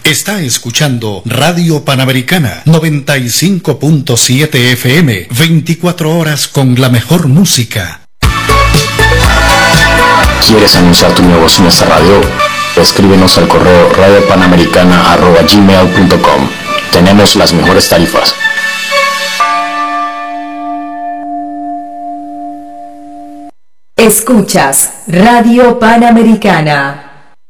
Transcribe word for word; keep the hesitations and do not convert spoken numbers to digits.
Está escuchando Radio Panamericana noventa y cinco punto siete F M, veinticuatro horas con la mejor música. ¿Quieres anunciar tu negocio en esta radio? Escríbenos al correo radiopanamericana arroba gmail punto com. Tenemos las mejores tarifas. Escuchas Radio Panamericana.